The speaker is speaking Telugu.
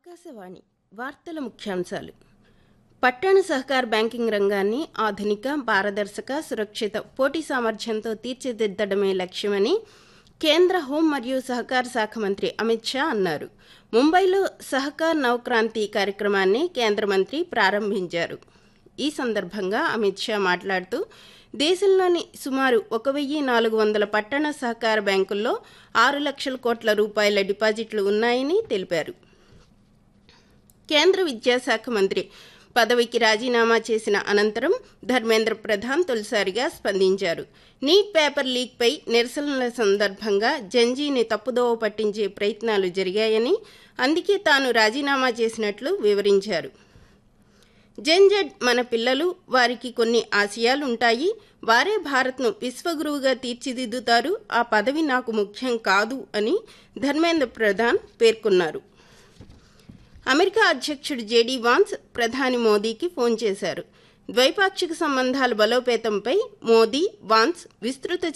ఆకాశవాణి వార్తల ముఖ్యాంశాలు. పట్టణ సహకార బ్యాంకింగ్ రంగాన్ని ఆధునిక, పారదర్శక, సురక్షిత, పోటీ సామర్థ్యంతో తీర్చిదిద్దడమే లక్ష్యమని కేంద్ర హోం మరియు సహకార శాఖ మంత్రి అమిత్ షా అన్నారు. ముంబైలో సహకార్ నవక్రాంతి కార్యక్రమాన్ని కేంద్ర మంత్రి ప్రారంభించారు. ఈ సందర్భంగా అమిత్ షా మాట్లాడుతూ దేశంలోని సుమారు 1400 పట్టణ సహకార బ్యాంకుల్లో 6 లక్షల కోట్ల రూపాయల డిపాజిట్లు ఉన్నాయని తెలిపారు. కేంద్ర విద్యాశాఖ మంత్రి పదవికి రాజీనామా చేసిన అనంతరం ధర్మేంద్ర ప్రధాన్ తొలిసారిగా స్పందించారు. నీట్ పేపర్ లీక్పై నిరసనల సందర్భంగా జంజీని తప్పుదోవ పట్టించే ప్రయత్నాలు జరిగాయని, అందుకే తాను రాజీనామా చేసినట్లు వివరించారు. జెన్జెడ్ మన పిల్లలు, వారికి కొన్ని ఆశయాలుంటాయి, వారే భారత్ను విశ్వగురువుగా తీర్చిదిద్దుతారు, ఆ పదవి నాకు ముఖ్యం కాదు అని ధర్మేంద్ర ప్రధాన్ పేర్కొన్నారు. అమెరికా అధ్యక్షుడు జేడీ వాన్స్ ప్రధాని మోదీకి ఫోన్ చేశారు. ద్వైపాక్షిక సంబంధాల బలోపేతంపై మోదీ, వాన్స్ విస్తృత